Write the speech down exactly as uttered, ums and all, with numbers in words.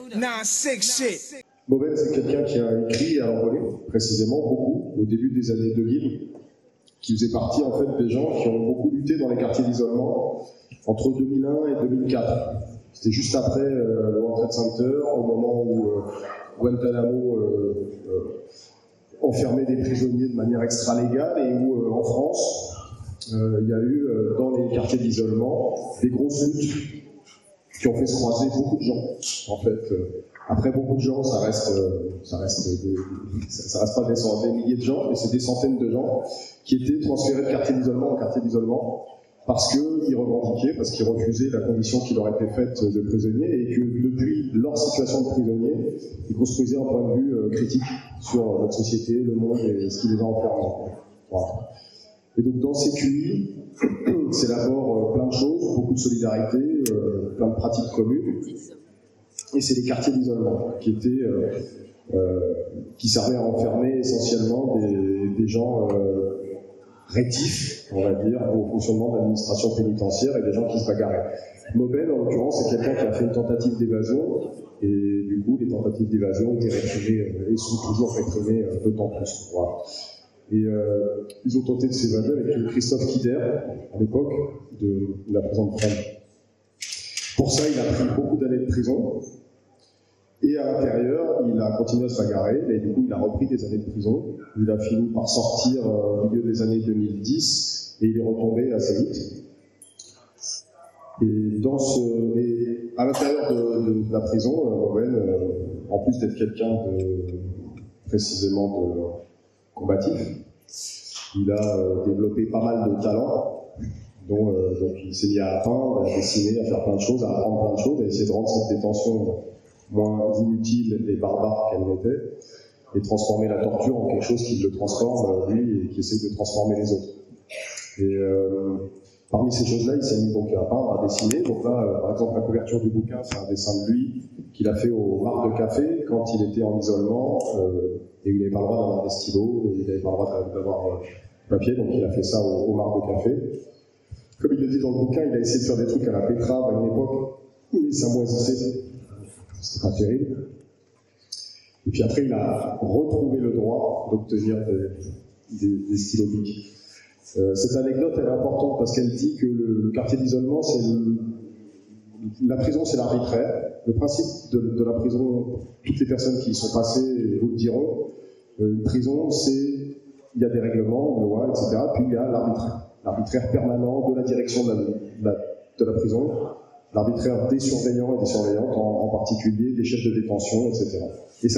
nine six shit. Mauben, c'est quelqu'un qui a écrit à l'envolée, précisément, beaucoup, au début des années deux mille, qui faisait partie, en fait, des gens qui ont beaucoup lutté dans les quartiers d'isolement entre deux mille un et deux mille quatre. C'était juste après euh, le World Trade Center, au moment où euh, Guantanamo euh, euh, enfermait des prisonniers de manière extra-légale et où, euh, en France, euh, il y a eu, euh, dans les quartiers d'isolement, des grosses luttes qui ont fait se croiser beaucoup de gens, en fait. Euh, Après, beaucoup de gens, ça reste, ça reste, des, ça reste pas des, des milliers de gens, mais c'est des centaines de gens qui étaient transférés de quartier d'isolement en quartier d'isolement parce qu'ils revendiquaient, parce qu'ils refusaient la condition qui leur était faite de prisonniers et que depuis leur situation de prisonniers, ils construisaient un point de vue euh, critique sur notre société, le monde et ce qui les a enfermés. Voilà. Et donc, dans ces Q I, c'est d'abord euh, plein de choses, beaucoup de solidarité, euh, plein de pratiques communes. Et c'est les quartiers d'isolement qui étaient, euh, euh, qui servaient à enfermer essentiellement des, des gens euh, rétifs, on va dire, au fonctionnement de l'administration pénitentiaire et des gens qui se bagarraient. Mauben, en l'occurrence, c'est quelqu'un qui a fait une tentative d'évasion et du coup, les tentatives d'évasion étaient réprimées et sont toujours réprimées d'autant plus. Voilà. Et euh, ils ont tenté de s'évader avec Christophe Kider, à l'époque, de, de la prison de Fresnes. Pour ça, il a pris beaucoup d'années de prison. Et à l'intérieur, il a continué à se bagarrer, mais du coup, il a repris des années de prison. Il a fini par sortir euh, au milieu des années deux mille dix, et il est retombé assez vite. Et, dans ce, et à l'intérieur de, de, de la prison, euh, Mauben, euh, en plus d'être quelqu'un de précisément de combatif, il a euh, développé pas mal de talents. Donc, euh, donc il s'est mis à peindre, à dessiner, à faire plein de choses, à apprendre plein de choses, à essayer de rendre cette détention moins inutile et barbare qu'elle n'était, et transformer la torture en quelque chose qui le transforme, lui, et qui essaie de transformer les autres. Et euh, parmi ces choses-là, il s'est mis donc à peindre, à dessiner. Donc là, euh, par exemple, la couverture du bouquin, c'est un dessin de lui qu'il a fait au Mar de Café quand il était en isolement, euh, et il n'avait pas le droit d'avoir des stylos, il n'avait pas le droit d'avoir euh, papier, donc il a fait ça au, au Mar de Café. Comme il le dit dans le bouquin, il a essayé de faire des trucs à la Pétrave à une époque, mais ça moisissait. C'était pas terrible. Et puis après, il a retrouvé le droit d'obtenir des, des, des stylos bics. Euh, cette anecdote, elle est importante parce qu'elle dit que le, le quartier d'isolement, c'est le, la prison, c'est l'arbitraire. Le principe de, de la prison, toutes les personnes qui y sont passées vous le diront, euh, une prison, c'est, il y a des règlements, une loi, et cetera. Puis il y a l'arbitraire. L'arbitraire permanent de la direction de la, de la, de la prison, l'arbitraire des surveillants et des surveillantes, en, en particulier des chefs de détention, et cetera. Et ça